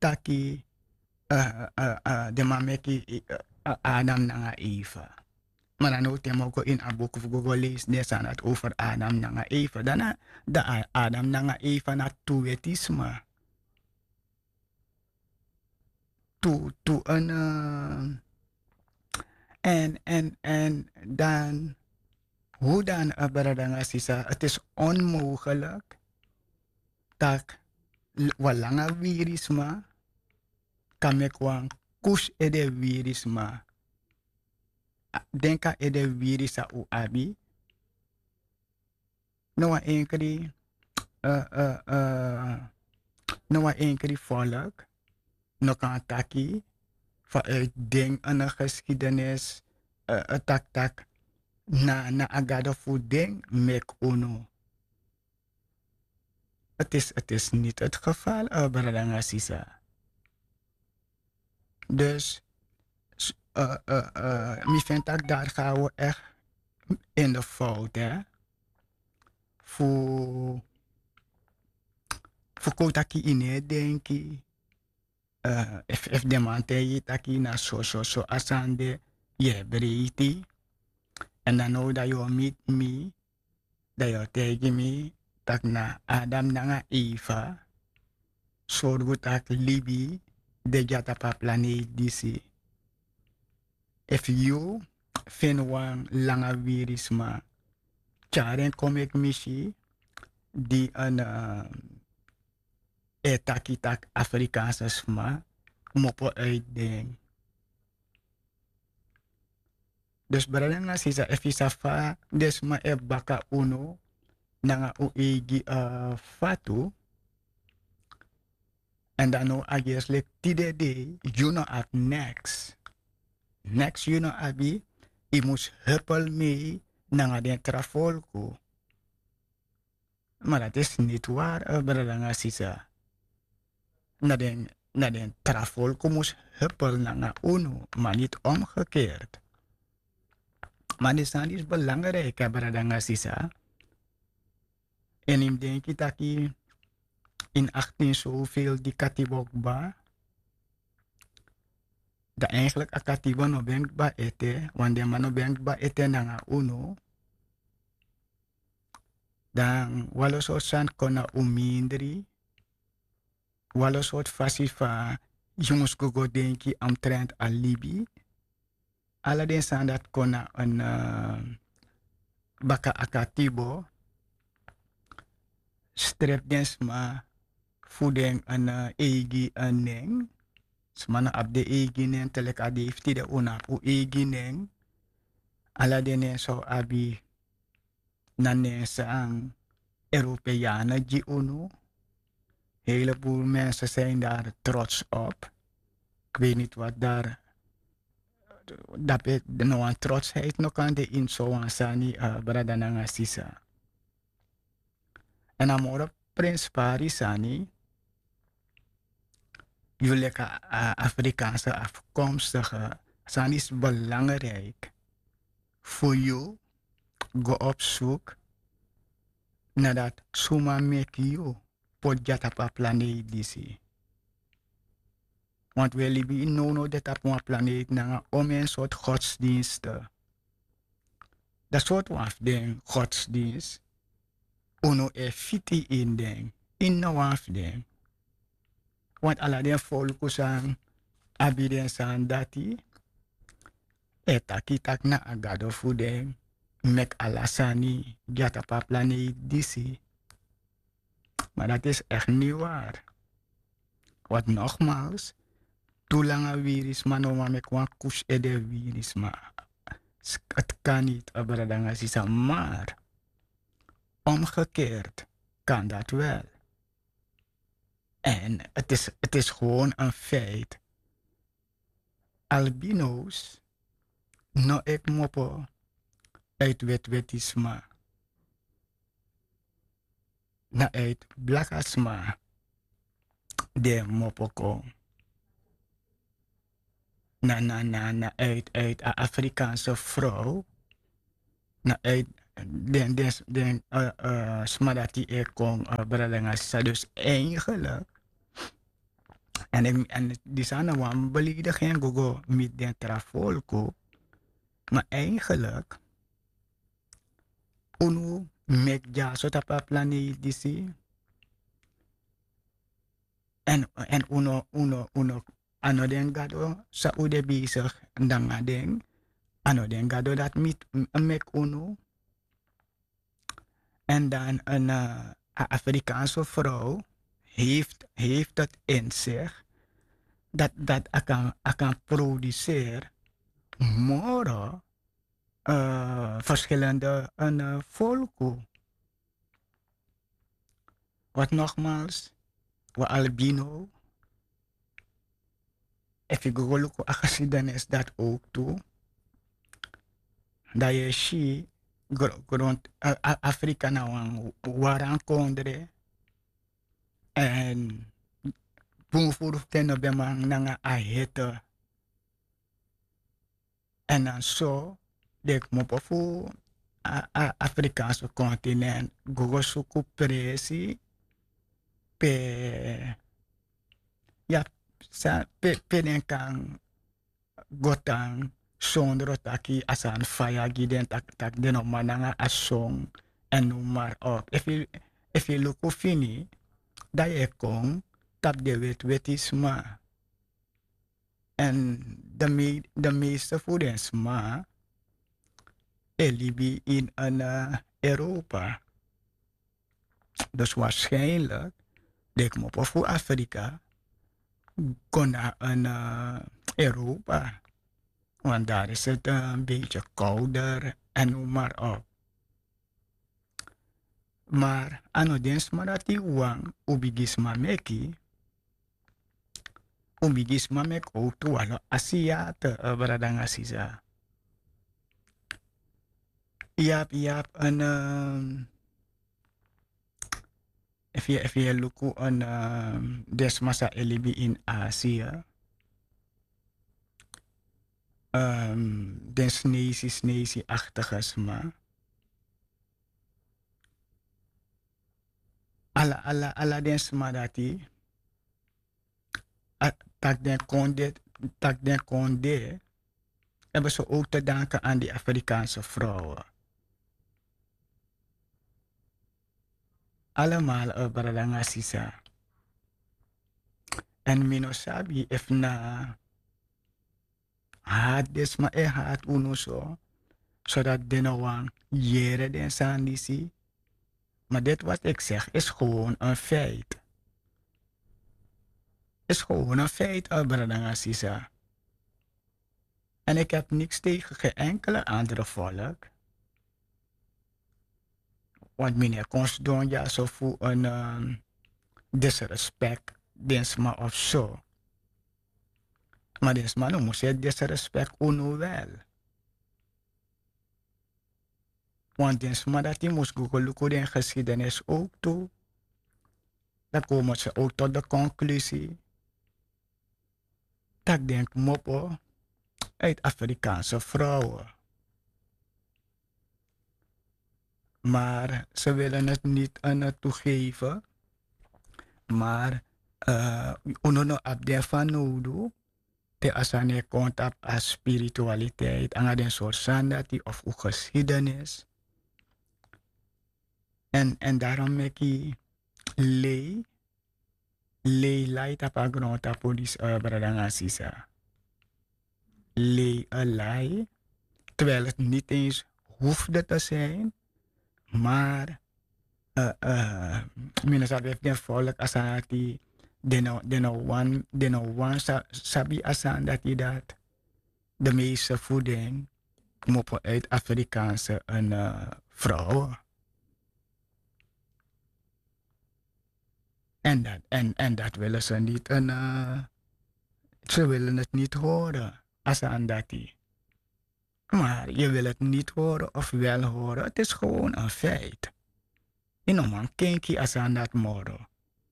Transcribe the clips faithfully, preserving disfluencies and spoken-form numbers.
taki uh, uh, uh, de mameki uh, uh, Adam nanga Eva. Maar dan ook ook in een boek of Google lees desan het over Adam nanga Eva. Daarna de Adam nanga Eva na tuetisme. To, to een uh, en en en dan hoe dan uh, beradanga sisa het is onmogelijk dat walanga virisma kamekwang kus ede virisma denka ede virisa u abi no wa enkri uh, uh, uh, no wa enkri volk no kan taki vanuit ding aan een geschiedenis uh, tak tak na na agada voeding mek uno. Het is, het is niet het geval, uh, Baradanga Sisa. Dus, uh, uh, uh, mi vind dat daar gaan we echt in de fout, hè. Voor, voor kotaki ine denki, uh, if, if de man tegen taki na so, so, so, asande, je breiti. En dan nou dat je meet me, dat je tegen me, tak na Adam nanga Eva, sorgo tak libi, de jata pa planeet disi. If you fin wan langa virisma, charen kom ik mishi, die een uh, etaki tak Afrikaanse sma, mopo uitding. Dus beradanga sisa efisa fa, desma e baka uno, nanga uigi uh, fatu, en dan no agies like tide de, you know at next. Next you know abi, i mus huppel mee nanga den trafolko. Maar dat is niet waar, uh, beradanga sisa. Na den, na den trafolko mus huppel nanga uno, maar niet omgekeerd. Maar dit is belangrijk, uh, beradanga sisa. En ik denk dat ik in achttien zoveel die katibokba, dat eigenlijk a katibo no benkba ete, want de man no benkba ete nanga uno, dan walo soort san kona umindri, walo soort fasifa, jongens gogo denki amtrend alibi, ala den san dat kona een uh, baka akatibo, strep dens ma voeding en uh, egi en neng. Smana ab de egi neng telek ade ifti de una u egi neng. Ala de neng so abi na neng sang Europeanen die uno. Heleboel mensen zijn daar trots op. Ik weet niet wat daar dat het no een trotsheid no kan de in zo aan sani uh, bradananga sisa. En amore Prins Parisani, jullie uh, Afrikaanse afkomstige, sani is belangrijk voor jou. Go op zoek naar dat suma make you podjata pa planeet disi. Want we leven in no dat op een planeet na om een soort godsdiensten. Dat soort van godsdienst. Uno e fiti in den, in no af den. Want alla den volku san, abiden san dati, etaki tak na agado fu den, mek alasani, jata pa planeet disi. Maar dat is echt niet waar. Want nogmaals, tulanga virus manoma mek wan kus ede virus ma. Het kan niet, abradanga sisa, maar omgekeerd kan dat wel. En het is, het is gewoon een feit. Albino's, no ek mopo uit wetwetisma. Na uit blakasma de mopo ko. Na na na na uit uit een Afrikaanse vrouw. Na uit den den den uh, uh, smadati e kon uh, bradanga. Dus eigenlijk En, ik- en die zijn nou een belediging go met den trafolko. Maar eigenlijk, uno mek ja so tapa plani disi. En, en uno, uno, uno, ano den gado sa ude bezig. Dan den, ano den gado dat mit mek uno. En dan een uh, Afrikaanse vrouw heeft, heeft het in zich dat, dat ik kan, ik kan produceren morgen uh, verschillende uh, volken. Wat nogmaals, we albino, even gogoluko a geschiedenis dat ook toe, dat je zie grond uh, Afrika nou een warang kondre en boomvoer ten bemang nanga a hitte. En dan zo, dek mo po fu a, a Afrikaanse continent, gogo suku presi, pe, ja, sa, pe, pe den kan gotang sondro taki asan faya giden tak tak den op mananga asong en noem maar op. If you, if you look fini, dat je kon, tap de wet wetisma. En de, me, de meeste voedingsma, Elibi in een, uh, Europa. Dus waarschijnlijk, denk ik op voor Afrika, kon naar een uh, Europa. Want daar is het uh, een beetje kouder en noem maar op. Maar ano dens maar dat die wang ubigisma meki, ubigisma mek ook toe alle Aziaten, uh, beradang Asiza. Yap, yap, een... Uh, If je, if je look on um, desmasa elibi in Azië, um, den snezi snezi achtige sma. Alla alla alla den sma dati, a- tak den konde, tak den konde, hebben ze ook te danken aan die Afrikaanse vrouwen. Allemaal uh, baradanga sisa. En minosabi if na haat desma e haat uno so, zodat den wang jere den sandisi. Maar dit wat ik zeg is gewoon een feit. Is gewoon een feit, Albradanga Sisa. En ik heb niks tegen geen enkele andere volk. Want meneer Consdonja zo voor een um, disrespect, dinsma of zo. Maar dinsma no moest je disrespect uno wel. Want dinsma dat die moest googelen de geschiedenis ook toe. Dan komen ze ook tot de conclusie. Dat ik denk mopo uit Afrikaanse vrouwen. Maar ze willen het niet aan het toegeven. Maar uh, uno no abden van nodu. Te asane komt op als spiritualiteit. Aan een soort sandati of ook geschiedenis. En, en daarom mek ik lei. Lei light op a grond op police uh, bradanga sisa. Lei a lei. Terwijl het niet eens hoefde te zijn. Maar uh, uh, minus dat heeft volk asati deno deno one deno one sa, sabi asan dat je dat de meeste voeding moppen uit Afrikaanse een uh, vrouw. En dat, en, en dat willen ze niet een, uh, ze willen het niet horen asan dat die. Maar je wil het niet horen of wel horen, het is gewoon een feit. Je noemt een kinky asan dat moro.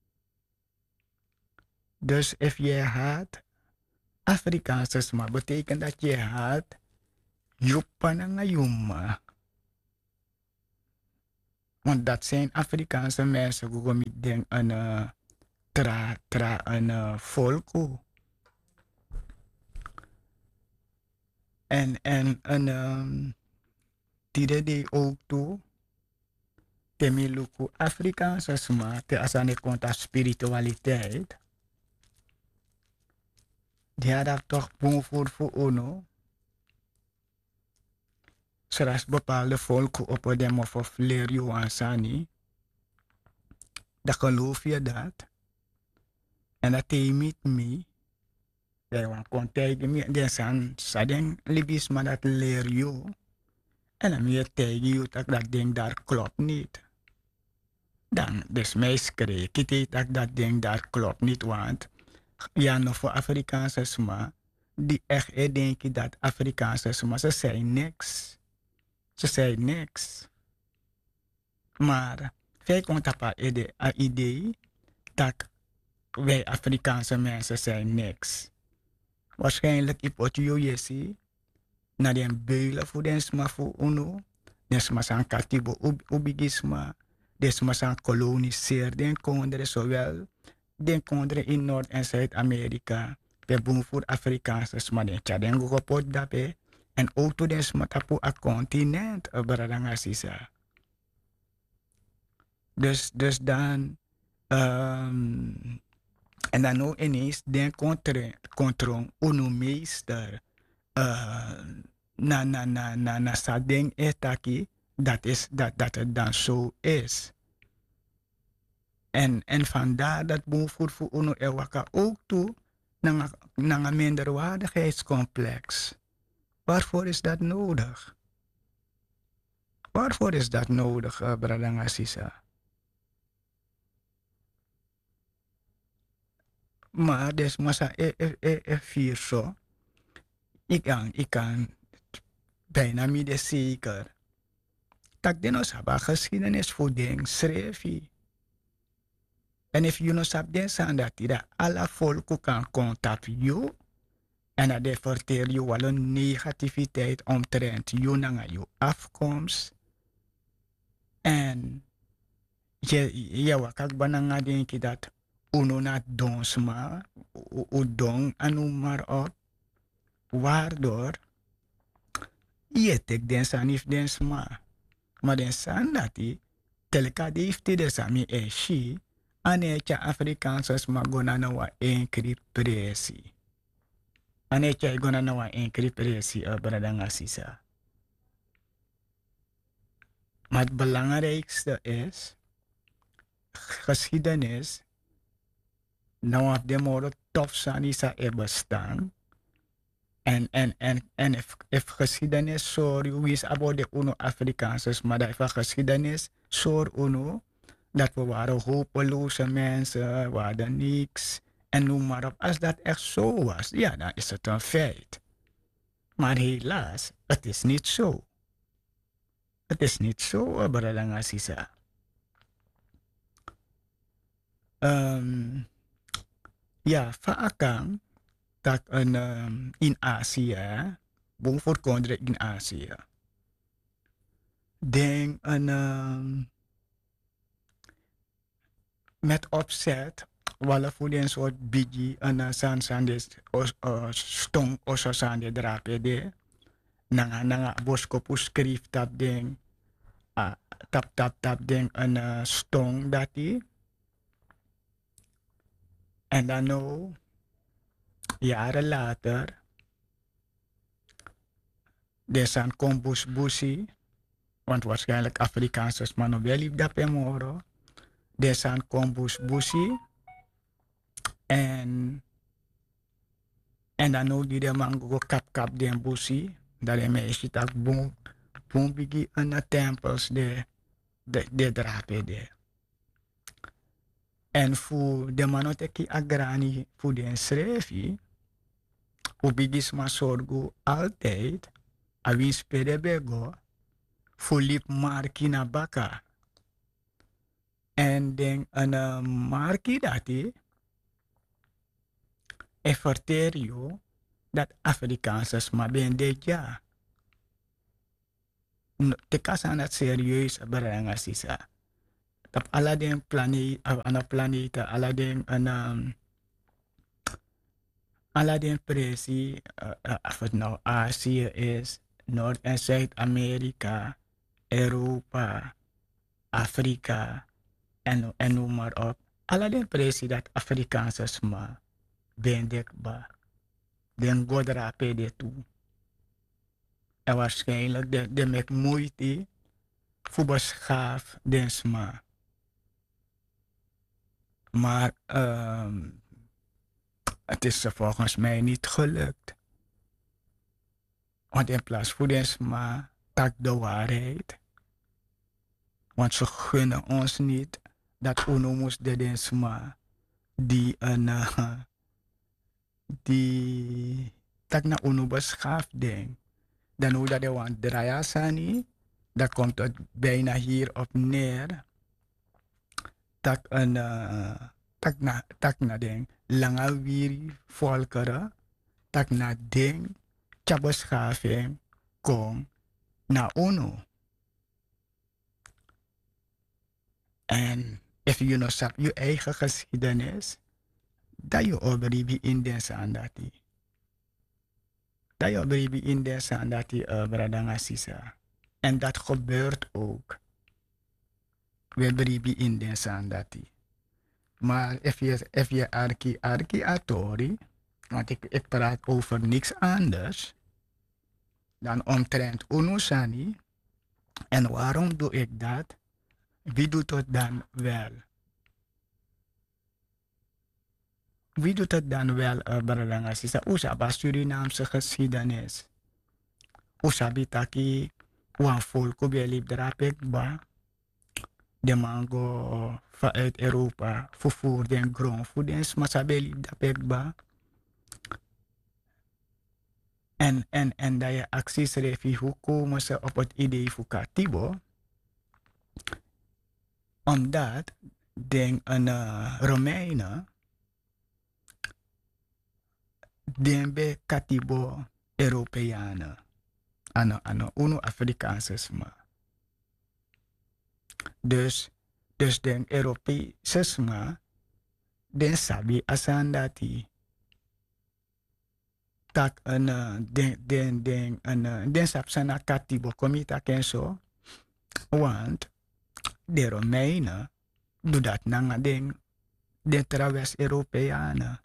Dus if je haat Afrikaanse sma, betekent dat je haat Jupa na ngayuma. Want dat zijn Afrikaanse mensen, die met den een uh, tra, tra een uh, volko. En, en een um, tide die ook toe, temi luku Afrikaanse sma, te asane konta spiritualiteit. Die had dat toch boom voor voor ono. Zoals bepaalde volken op een demo of leer je ansani. Dan geloof je dat. En dat je met me. Ja, want kon tegen me. Dan zijn sadeng libis maar dat leer je. En dan meer tegen je dat dat ding daar klopt niet. Dan, dus mij schreef ik dat dat ding daar klopt niet. Want ja, nog voor Afrikaanse sma. Die echt denken dat Afrikaanse sma, ze zijn niks. Ze zei niks. Maar wij komt op een idee dat wij Afrikaanse mensen zijn niks. Waarschijnlijk is het je naar de beulen voor de sma voor uno. De sma zijn katibo ubigisma. De sma zijn koloniseer den kondre zowel den kondre in Noord- en Zuid-Amerika. We boem voor Afrikaanse sma den tjaden gopot dape. En ook to den sma tapu a continent baradangasisa. Dus, dus dan, um, en dan ook ineens den controle, uno meester, uh, na, na, na, na, na, sa ding etaki, dat is, dat, dat het dan zo is. En, en vandaar dat bovenvoer voor uno ewaka ook toe, naar een minderwaardigheidscomplex. Waarvoor is dat nodig? Waarvoor is dat nodig, uh, Bradanga Sisa? Maar dus massa e e e e vier zo. Ik kan, ik kan bijna midden zeker. Dat de nos hebben geschiedenis voor ding schreef je. En if you no sab den san dat die alle volken kan contact you. En dat de vertel je wel een negativiteit omtrent je naar je afkomst. En je, je wakak bananga denk je dat uno na donsma, u don anu maar op. Waardoor je tek den san if den sma. Maar den san dat die telka die ifte de sami e shi anecha Afrikaanse sma gona na wa enkri presi. Anecha gona na wa enkri presi uh, bradanga sisa. Maar het belangrijkste is geschiedenis. Nou op de moro tof sanisa e bestaan. En, en, en, en if, if geschiedenis sorry is about de uno Afrikaanse, maar dat if geschiedenis sorry uno, dat we waren hopeloze mensen, we hadden niks en noem maar op. Als dat echt zo was, ja, dan is het een feit. Maar helaas, het is niet zo. Het is niet zo, Bradanga Sisa. Um, ja, vaakang dat een um, in Azië, boom voor kondre in Azië. Denk een um, met opzet, wala voor een soort bigi en uh, san san des os, uh, stong oso san de drape de nanga nanga boskopu skrif tap ding uh, tap tap tap ding een uh, stong dat die en dan nou jaren later de san kom bus busi want waarschijnlijk Afrikaanse man wel lief dat moro de san kom bus busi en en dan nou die de man go kap kap den busi dat de meisje tak boom boom bigi en de tempels de de de drape de en voor de manoteki agrani voor de schreefie u bigis ma sorgo altijd a win spede bego voor lip marki na baka en den een uh, marki dati e verterio dat Afrikaanse ma ben de ja no, te kasan dat serieus beranga sisa Op alle den planeet, aan planeten, alle den aan alle den precies, uh, uh, of het nou Azië is, Noord- en Zuid-Amerika, Europa, Afrika en, en noem maar op. Alle den precies dat Afrikaanse sma ben dekbaar. Den godra pede toe. En waarschijnlijk de, de met moeite voor beschaaf den sma. Maar um, het is ze volgens mij niet gelukt. Want in plaats voor den sma tak de waarheid. Want ze gunnen ons niet dat uno moest de den sma die een uh, die tak na uno beschaafd ding. Dan hoe dat de want draaien sani, dat komt het bijna hier op neer. Tak een uh, tak na tak na ding lange wiri volkeren, tak na ding tja beschaving kom na uno. En if you know sap je eigen geschiedenis, dat je obribi in den sandati. Dat je obribi in den sandati uh, bradanga sisa. En dat gebeurt ook. We bribi in den sandati. Maar if je, if je arki arki atori, want ik, ik praat over niks anders dan omtrent Unusani. En waarom doe ik dat? Wie doet het dan wel? Wie doet het dan wel, uh, Bradangasi? Sa usaba Surinaamse geschiedenis. Usabi taki wan volko belip drapek ba. De mango vanuit Europa vervoer den grond voor den smasabeli drapek ba. En, en, en dat je acties refi, hoe komen ze op het idee voor Katibo? Omdat den een uh, Romeinen den be Katibo Europeanen. Ano, ano, uno Afrikaanse sma. Dus, dus den Europese sma, den sabi asandati. Tak een, uh, den, den, den, een, uh, den sapsana Katibo komita kenso. Want de Romeinen doen dat na den, den trawes Europeanen.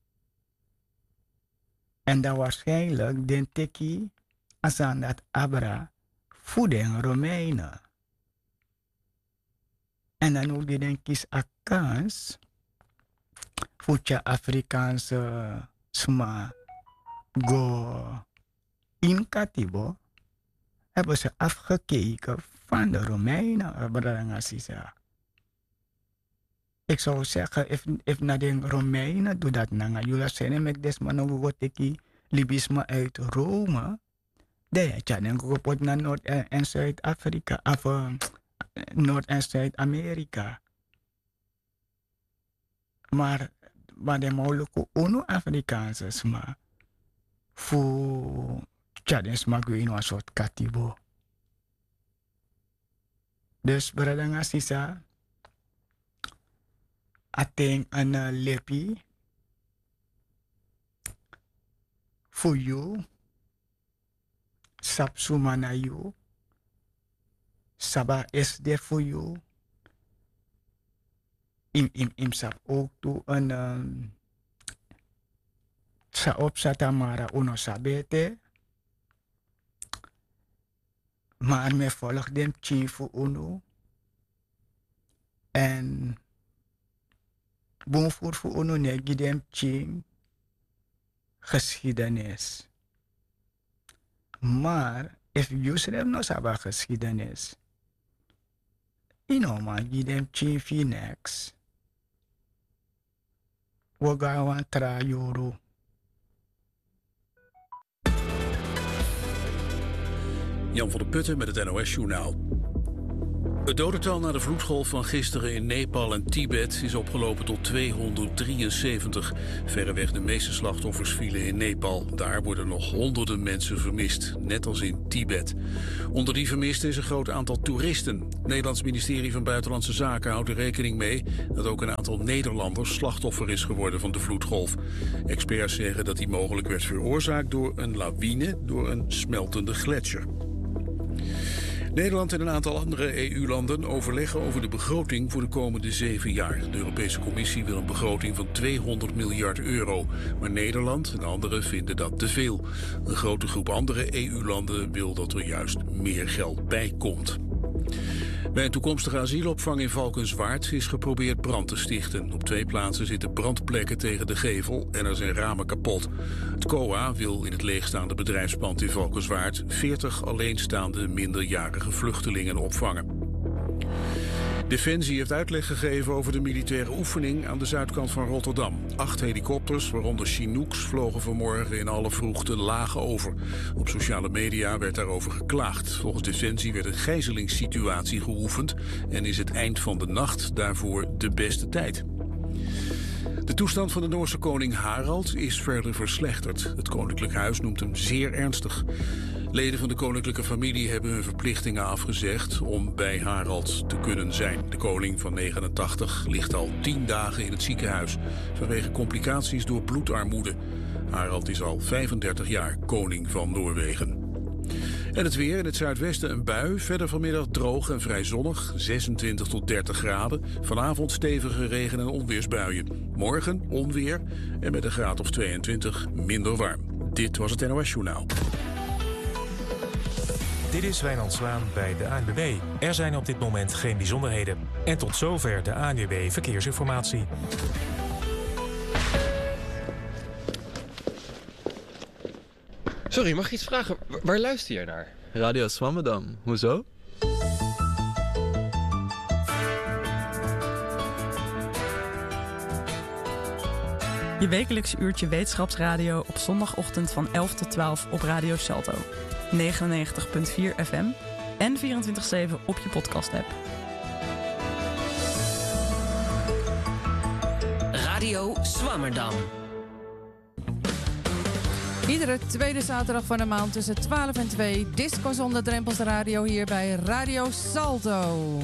En dan waarschijnlijk den teki asan dat Abra voor den Romeinen. En dan ook die den kies a kans voor je Afrikaanse sma go in Katibo. Hebben ze afgekeken van de Romeinen. Ik zou zeggen, if, if na de Romeinen doe dat na jullie zijn met desman ook teki libisme uit Rome. De ja, dan go naar Noord- en Zuid-Afrika of uh, Noord- en Zuid-Amerika. Maar, maar de mogelijke uno-Afrikaanse sma voor tjaden sma in een soort katibo. Dus beradanga sisa ateng een uh, lepi voor you sap sumana you saba is there voor you im im im sap ook toe een um, sa op satamara uno sabete maar me volg dem chin voor uno en boom voor voor uno negi dem chin geschiedenis. Maar if you schrijft no saba geschiedenis, ino man gidem chin fi next. We gaan tra euro. Jan van der Putten met het N O S-journaal. Het dodental na de vloedgolf van gisteren in Nepal en Tibet is opgelopen tot tweehonderddrieënzeventig. Verreweg de meeste slachtoffers vielen in Nepal. Daar worden nog honderden mensen vermist, net als in Tibet. Onder die vermisten is een groot aantal toeristen. Het Nederlands ministerie van Buitenlandse Zaken houdt er rekening mee dat ook een aantal Nederlanders slachtoffer is geworden van de vloedgolf. Experts zeggen dat die mogelijk werd veroorzaakt door een lawine, door een smeltende gletsjer. Nederland en een aantal andere E U-landen overleggen over de begroting voor de komende zeven jaar. De Europese Commissie wil een begroting van tweehonderd miljard euro. Maar Nederland en anderen vinden dat te veel. Een grote groep andere E U-landen wil dat er juist meer geld bij komt. Bij een toekomstige asielopvang in Valkenswaard is geprobeerd brand te stichten. Op twee plaatsen zitten brandplekken tegen de gevel en er zijn ramen kapot. Het C O A wil in het leegstaande bedrijfspand in Valkenswaard veertig alleenstaande minderjarige vluchtelingen opvangen. Defensie heeft uitleg gegeven over de militaire oefening aan de zuidkant van Rotterdam. Acht helikopters, waaronder Chinooks, vlogen vanmorgen in alle vroegte laag over. Op sociale media werd daarover geklaagd. Volgens Defensie werd een gijzelingssituatie geoefend en is het eind van de nacht daarvoor de beste tijd. De toestand van de Noorse koning Harald is verder verslechterd. Het koninklijk huis noemt hem zeer ernstig. Leden van de koninklijke familie hebben hun verplichtingen afgezegd om bij Harald te kunnen zijn. De koning van negenentachtig ligt al tien dagen in het ziekenhuis vanwege complicaties door bloedarmoede. Harald is al vijfendertig jaar koning van Noorwegen. En het weer: in het zuidwesten een bui, verder vanmiddag droog en vrij zonnig, zesentwintig tot dertig graden. Vanavond stevige regen- en onweersbuien. Morgen onweer en met een graad of tweeëntwintig minder warm. Dit was het N O S Journaal. Dit is Wijnand Zwaan bij de A N W B. Er zijn op dit moment geen bijzonderheden. En tot zover de A N W B Verkeersinformatie. Sorry, mag ik iets vragen? Waar luister je naar? Radio Swammerdam. Hoezo? Je wekelijkse uurtje wetenschapsradio op zondagochtend van elf tot twaalf op Radio Salto. negenennegentig komma vier F M en vierentwintig zeven op je podcast-app. Radio Swammerdam. Iedere tweede zaterdag van de maand tussen twaalf en twee... Disco zonder drempels radio hier bij Radio Salto.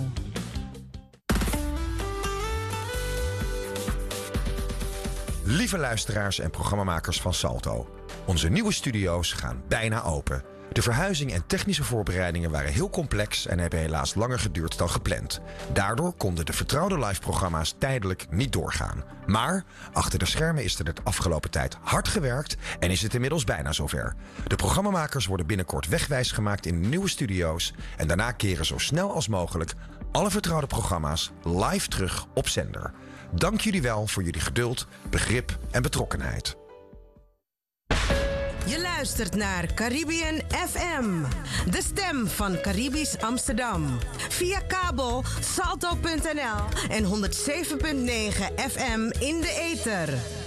Lieve luisteraars en programmamakers van Salto. Onze nieuwe studio's gaan bijna open. De verhuizing en technische voorbereidingen waren heel complex en hebben helaas langer geduurd dan gepland. Daardoor konden de vertrouwde live-programma's tijdelijk niet doorgaan. Maar achter de schermen is er de afgelopen tijd hard gewerkt en is het inmiddels bijna zover. De programmamakers worden binnenkort wegwijs gemaakt in de nieuwe studio's en daarna keren zo snel als mogelijk alle vertrouwde programma's live terug op zender. Dank jullie wel voor jullie geduld, begrip en betrokkenheid. Je luistert naar Caribbean F M, de stem van Caribisch Amsterdam. Via kabel salto punt n l en honderdzeven komma negen F M in de ether.